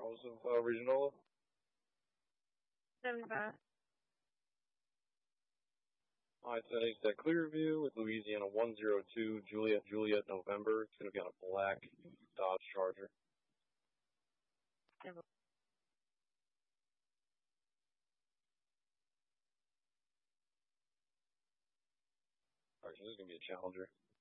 Miles of Regional. 75. Alright, so it's that Clearview with Louisiana 102, Juliet, November. It's going to be on a black Dodge Charger. Alright, Alright, so this is going to be a Challenger.